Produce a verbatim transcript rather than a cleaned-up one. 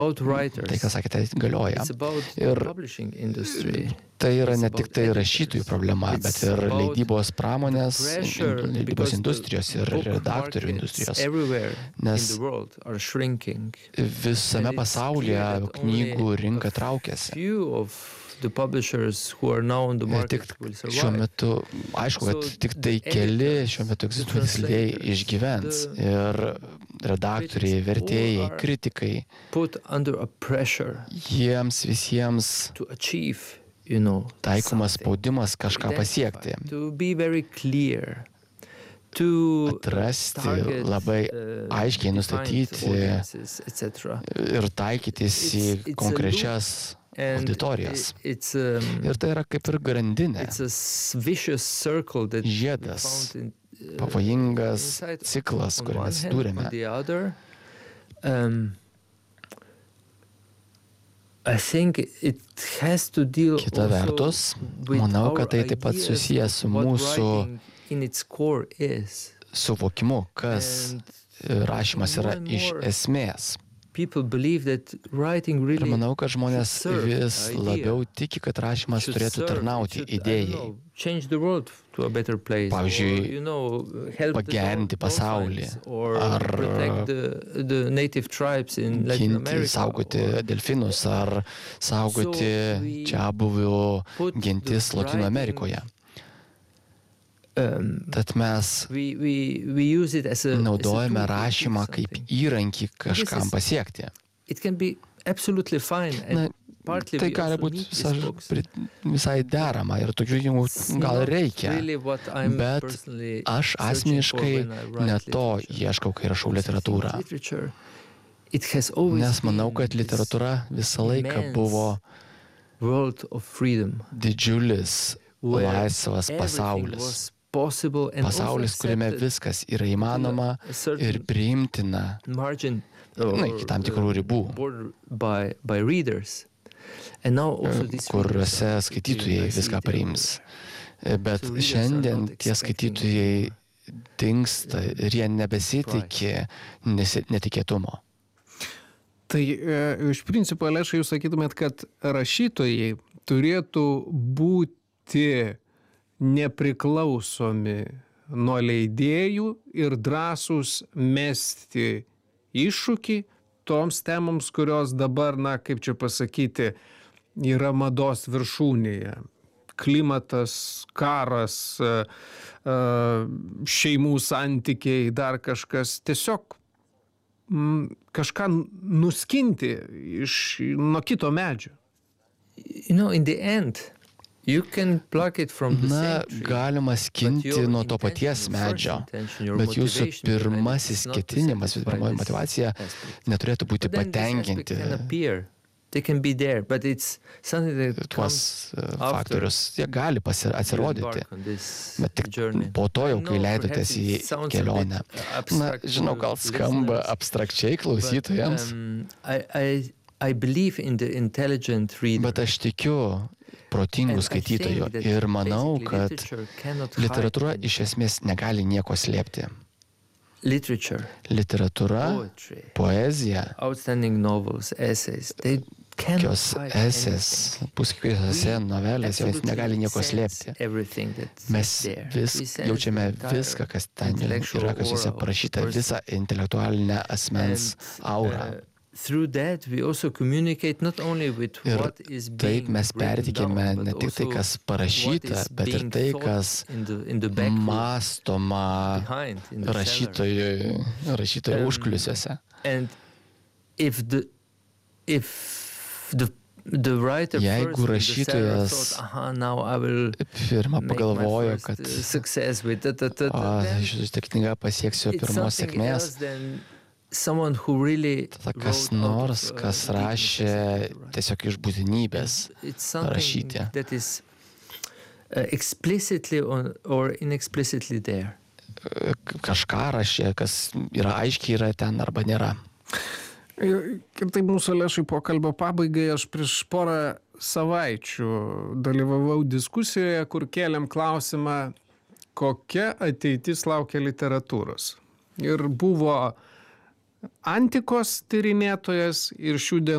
tai, ką sakėte, galioja. Ir tai yra ne tik tai rašytojų problema, bet ir leidybos pramonės, leidybos industrijos ir redaktorių industrijos. Nes visame pasaulyje knygų rinka traukiasi. Ir tik šiuo metu, aišku, kad tik tai keli šiuo metu egzistuojantys leidėjai išgyvens. Ir redaktoriai, vertėjai, kritikai, jiems visiems taikomas spaudimas kažką pasiekti. Atrasti, labai aiškiai nustatyti ir taikytis į konkrečias auditorijas. Ir tai yra kaip ir grandinė, žiedas, pavojingas ciklas, kurį mes turime. Kita vertus, manau, kad tai taip pat susijęs su mūsų suvokimu, kas rašymas yra iš esmės. Ir manau, kad žmonės vis labiau tiki, kad rašymas turėtų tarnauti idėjai. Pavyzdžiui, pagerinti pasaulį ar ginti, saugoti delfinus ar saugoti čiabuvių gentis Lotynų Amerikoje. Tad mes naudojame rašymą kaip įrankį kažkam pasiekti. Na, tai gali būti visai, visai derama ir tokių jų gal reikia, bet aš asmeniškai ne to ieškau, kai rašau literatūrą. Nes manau, kad literatūra visą laiką buvo didžiulis laisvas pasaulis. Pasaulis, kuriame viskas yra įmanoma ir priimtina, na, iki tam tikrų ribų, kuriuose skaitytojai viską priims. Bet šiandien tie skaitytojai dingsta ir jie nebesitikė netikėtumo. Tai iš principo, Alešai, jūs sakytumėt, kad rašytojai turėtų būti nepriklausomi nuo leidėjų ir drąsūs mesti iššūkį toms temoms, kurios dabar, na, kaip čia pasakyti, yra mados viršūnėje. Klimatas, karas, šeimų santykiai, dar kažkas. Tiesiog kažką nuskinti iš, nuo kito medžio. You know, in the end, Na, galima skinti nuo to paties medžio, bet jūsų pirmasis ketinimas, pirmoji motyvacija neturėtų būti patenkinti tuos faktorius. Jie gali atsirodyti, bet tik po to jau, kai leidotės į kelionę. Na, žinau, gal skamba abstrakčiai klausytojams, bet aš tikiu protingų skaitytojų ir manau, kad literatūra iš esmės negali nieko slėpti. Literatūra, poezija, kokios esės, puskios esė, novelės, jos negali nieko slėpti. Mes vis jaučiame viską, kas ten yra, kas jose parašyta, visą intelektualinę asmens aurą. Ir taip mes pertikime ne tik tai, kas parašyta, bet ir tai, kas mąstoma rašytojų, rašytojų užkulisiuose. Jeigu rašytojas pirmą pagalvojo, kad šitą knygą pasieksiu pirmos sėkmės, tada kas nors, kas rašė tiesiog iš būtinybės rašyti. Kažką rašė, kas yra aiškiai yra ten arba nėra. Ir taip mūsų, Alešai, pokalbio pabaigai aš prieš porą savaičių dalyvavau diskusijoje, kur kėlėm klausimą, kokia ateitis laukia literatūros. Ir buvo antikos tyrinėtojas ir šių dienų